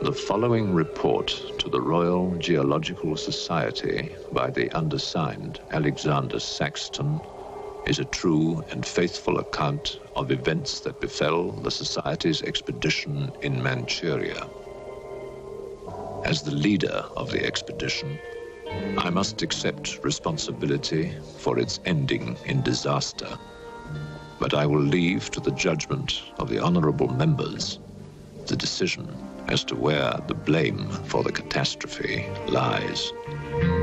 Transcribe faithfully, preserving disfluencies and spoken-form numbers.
The following report to the Royal Geological Society by the undersigned Alexander Saxton is a true and faithful account of events that befell the Society's expedition in Manchuria. As the leader of the expedition, I must accept responsibility for its ending in disaster, but I will leave to the judgment of the honorable members the decision as to where the blame for the catastrophe lies.